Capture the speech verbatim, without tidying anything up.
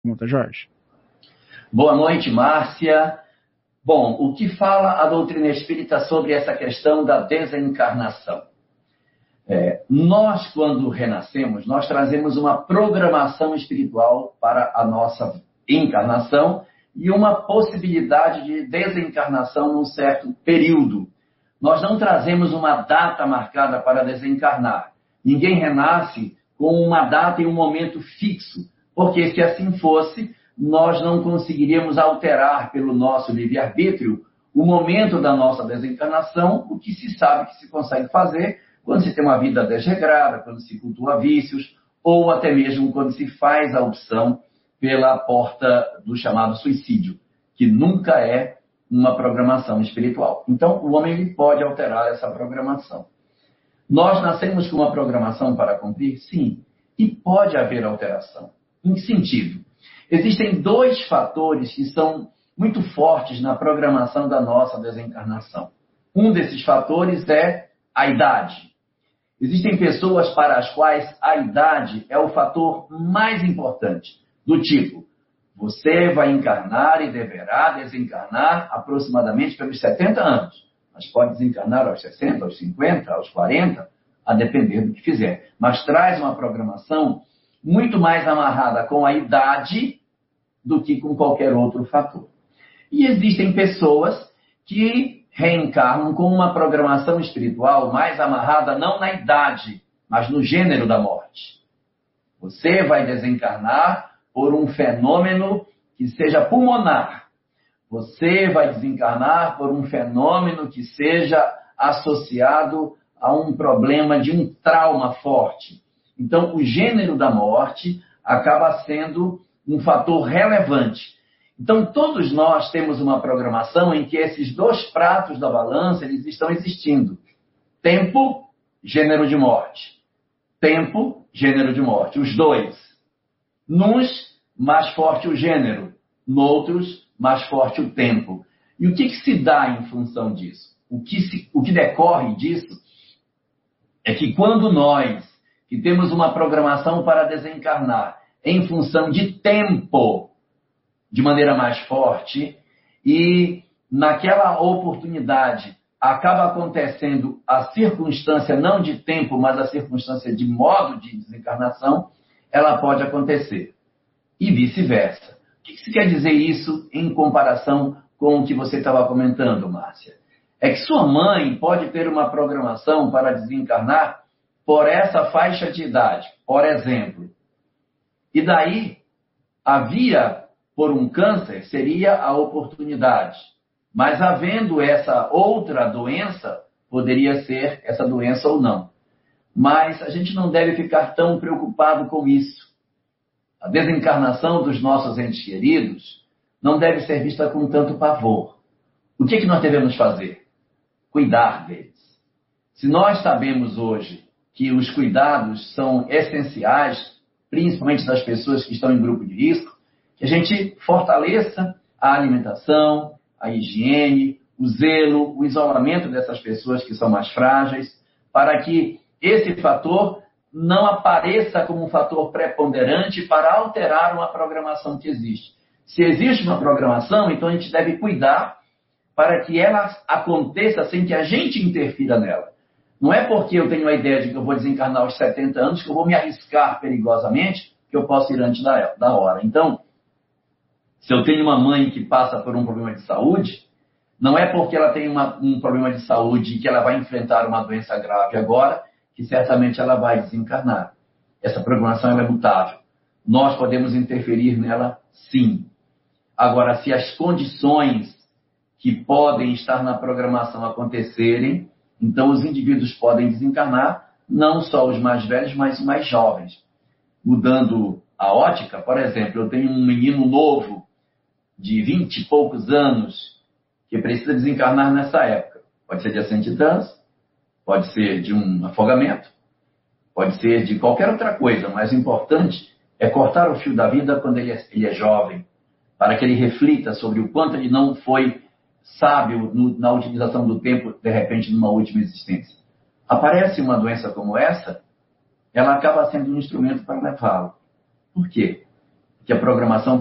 Pergunta, Jorge. Boa noite, Márcia. Bom, o que fala a doutrina espírita sobre essa questão da desencarnação? É, nós, quando renascemos, nós trazemos uma programação espiritual para a nossa encarnação e uma possibilidade de desencarnação num certo período. Nós não trazemos uma data marcada para desencarnar. Ninguém renasce com uma data e um momento fixo, porque se assim fosse, nós não conseguiríamos alterar pelo nosso livre-arbítrio o momento da nossa desencarnação, o que se sabe que se consegue fazer quando se tem uma vida desregrada, quando se cultua vícios, ou até mesmo quando se faz a opção pela porta do chamado suicídio, que nunca é uma programação espiritual. Então, o homem ele pode alterar essa programação. Nós nascemos com uma programação para cumprir? Sim. E pode haver alteração. Em que sentido? Existem dois fatores que são muito fortes na programação da nossa desencarnação. Um desses fatores é a idade. Existem pessoas para as quais a idade é o fator mais importante, do tipo, você vai encarnar e deverá desencarnar aproximadamente pelos setenta anos, mas pode desencarnar aos sessenta, aos cinquenta, aos quarenta, a depender do que fizer. Mas traz uma programação muito mais amarrada com a idade do que com qualquer outro fator. E existem pessoas que reencarnam com uma programação espiritual mais amarrada não na idade, mas no gênero da morte. Você vai desencarnar por um fenômeno que seja pulmonar. Você vai desencarnar por um fenômeno que seja associado a um problema de um trauma forte. Então, o gênero da morte acaba sendo um fator relevante. Então, todos nós temos uma programação em que esses dois pratos da balança eles estão existindo. Tempo, gênero de morte. Tempo, gênero de morte. Os dois. Nos, mais forte o gênero. Noutros, mais forte o tempo. E o que, que se dá em função disso? O que, se, o que decorre disso é que quando nós, que temos uma programação para desencarnar em função de tempo, de maneira mais forte, e naquela oportunidade acaba acontecendo a circunstância não de tempo, mas a circunstância de modo de desencarnação, ela pode acontecer. E vice-versa. O que se quer dizer isso em comparação com o que você estava comentando, Márcia? É que sua mãe pode ter uma programação para desencarnar por essa faixa de idade, por exemplo. E daí, a via por um câncer seria a oportunidade. Mas havendo essa outra doença, poderia ser essa doença ou não. Mas a gente não deve ficar tão preocupado com isso. A desencarnação dos nossos entes queridos não deve ser vista com tanto pavor. O que, que nós devemos fazer? Cuidar deles. Se nós sabemos hoje que os cuidados são essenciais, principalmente das pessoas que estão em grupo de risco, que a gente fortaleça a alimentação, a higiene, o zelo, o isolamento dessas pessoas que são mais frágeis, para que esse fator não apareça como um fator preponderante para alterar uma programação que existe. Se existe uma programação, então a gente deve cuidar para que ela aconteça sem que a gente interfira nela. Não é porque eu tenho a ideia de que eu vou desencarnar aos setenta anos que eu vou me arriscar perigosamente que eu posso ir antes da, da hora. Então, se eu tenho uma mãe que passa por um problema de saúde, não é porque ela tem uma, um problema de saúde que ela vai enfrentar uma doença grave agora, que certamente ela vai desencarnar. Essa programação ela é mutável. Nós podemos interferir nela, sim. Agora, se as condições que podem estar na programação acontecerem, então os indivíduos podem desencarnar, não só os mais velhos, mas os mais jovens. Mudando a ótica, por exemplo, eu tenho um menino novo, de vinte e poucos anos, que precisa desencarnar nessa época. Pode ser de acidente de trânsito, pode ser de um afogamento, pode ser de qualquer outra coisa, mas o importante é cortar o fio da vida quando ele é, ele é jovem, para que ele reflita sobre o quanto ele não foi sábio no, na utilização do tempo, de repente, numa última existência. Aparece uma doença como essa, ela acaba sendo um instrumento para levá-lo. Por quê? que a programação